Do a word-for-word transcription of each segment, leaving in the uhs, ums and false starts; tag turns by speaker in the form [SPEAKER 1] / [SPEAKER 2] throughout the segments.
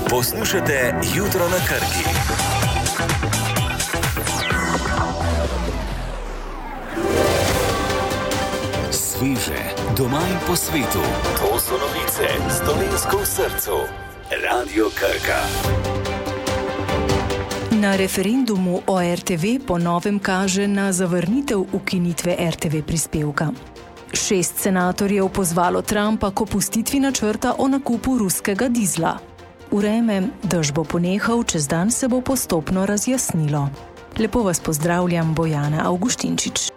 [SPEAKER 1] Poslušate Jutro na Krki. Sveže, doma in po svetu. To so novice s Dolenjsko v srcu. Radio Krka.
[SPEAKER 2] Na referendumu o er te ve po novem kaže na zavrnitev ukinitve er te ve prispevka. Šest senatorjev pozvalo Trumpa k opustitvi načrta o nakupu ruskega dizla. Vreme, dež bo ponehal, čez dan se bo postopno razjasnilo. Lepo vas pozdravljam, Bojana Avguštinčič.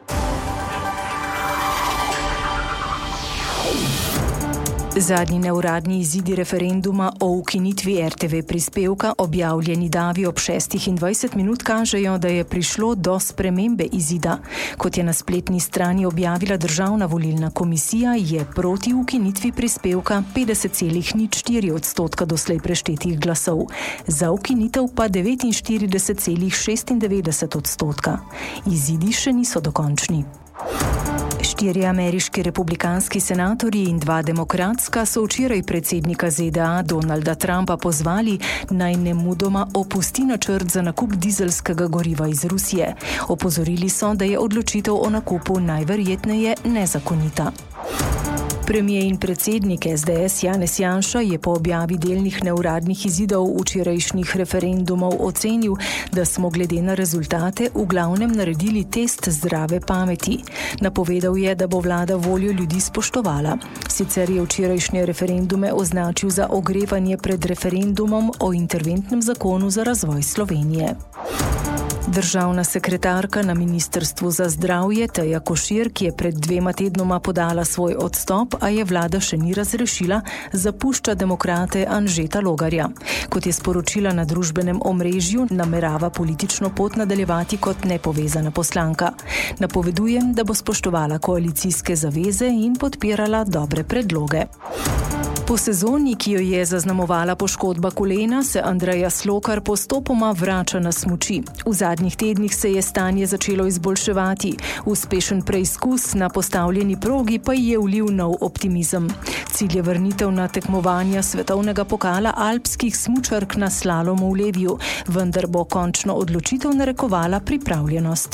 [SPEAKER 2] Zadnji neuradni izidi referenduma o ukinitvi er te ve prispevka, objavljeni davi ob šestih in dvajset minut, kažejo, da je prišlo do spremembe izida. Kot je na spletni strani objavila Državna volilna komisija, je proti ukinitvi prispevka petdeset celih nič štiri odstotka doslej preštetih glasov, za ukinitev pa devetinštirideset celih šestindevetdeset odstotka. Izidi še niso dokončni. Štirje ameriški republikanski senatorji in dva demokratska so včeraj predsednika ze de a Donalda Trumpa pozvali, naj nemudoma opusti načrt za nakup dizelskega goriva iz Rusije. Opozorili so, da je odločitev o nakupu najverjetneje nezakonita. Premier in predsednik es de es Janez Janša je po objavi delnih neuradnih izidov včerajšnjih referendumov ocenil, da smo glede na rezultate v glavnem naredili test zdrave pameti. Napovedal je, da bo vlada voljo ljudi spoštovala. Sicer je včerajšnje referendume označil za ogrevanje pred referendumom o interventnem zakonu za razvoj Slovenije. Državna sekretarka na Ministrstvu za zdravje Teja Košir, ki je pred dvema tednoma podala svoj odstop, a je vlada še ni razrešila, zapušča demokrate Anžeta Logarja. Kot je sporočila na družbenem omrežju, namerava politično pot nadaljevati kot nepovezana poslanka. Napovedujem, da bo spoštovala koalicijske zaveze in podpirala dobre predloge. Po sezoni, ki jo je zaznamovala poškodba kolena, se Andreja Slokar postopoma vrača na smuči. V zadnjih tednih se je stanje začelo izboljševati. Uspešen preizkus na postavljeni progi pa je vlil nov optimizem. Cilj je vrnitev na tekmovanja svetovnega pokala alpskih smučark na slalomu v Levju, vendar bo končno odločitev narekovala pripravljenost.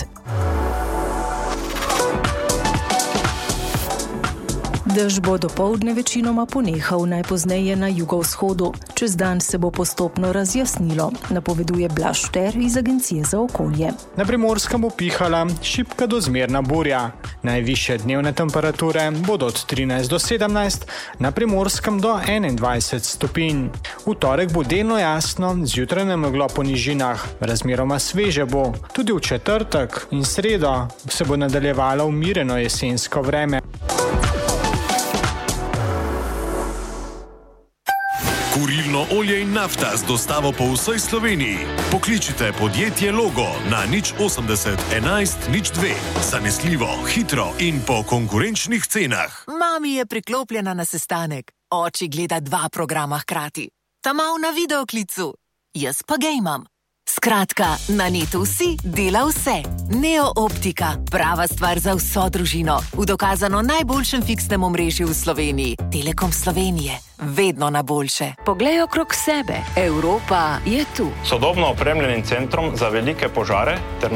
[SPEAKER 2] Dež bo dopoldne večinoma ponehal, najpozneje na jugovzhodu. Čez dan se bo postopno razjasnilo, napoveduje Blaž Šter iz Agencije za okolje.
[SPEAKER 3] Na Primorskem bo pihala šibka do zmerna burja. Najvišje dnevne temperature bodo od trinajst do sedemnajst, na Primorskem do enaindvajset stopinj. V torek bo delno jasno, zjutraj nameglo po nižinah. Razmeroma sveže bo. Tudi v četrtek in sredo se bo nadaljevalo umireno jesensko vreme.
[SPEAKER 1] Kurilno olje in nafta z dostavo po vsej Sloveniji. Pokličite podjetje Logo na nič osemdeset enajst nič dve. Zanesljivo, hitro in po konkurenčnih cenah.
[SPEAKER 4] Mami je priklopljena na sestanek. Oči gleda dva programa hkrati. Ta mal na videoklicu. Jaz pa gejmam. Skratka, na netu vsi dela vse. Neo Optika, prava stvar za vso družino. V dokazano najboljšem fiksnem omrežju v Sloveniji. Telekom Slovenije. Vedno na boljše.
[SPEAKER 5] Poglej okrog sebe. Evropa je tu.
[SPEAKER 6] Sodobno opremljenim centrom za velike požare ter